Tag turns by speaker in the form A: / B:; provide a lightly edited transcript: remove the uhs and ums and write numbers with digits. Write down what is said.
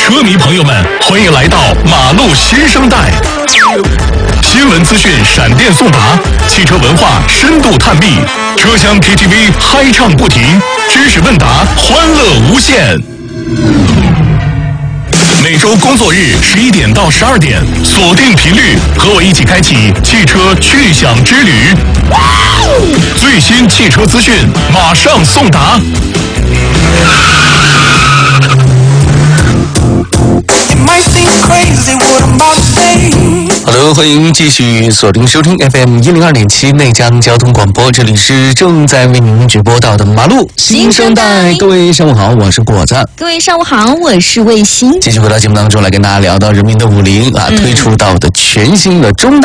A: 车迷朋友们，欢迎来到马路新生代。新闻资讯闪电送达，汽车文化深度探秘，车厢 KTV 嗨唱不停，知识问答欢乐无限。每周工作日11点到12点，锁定频率，和我一起开启汽车去享之旅。最新汽车资讯马上送达。
B: 好的，欢迎继续锁定收听 FM 102.7内江交通广播，这里是正在为您直播到的马路新生代。各位上午好，我是果子。
C: 各位上午好，我是卫星。
B: 继续回到节目当中来跟大家聊到人民的50推出到的全新的中大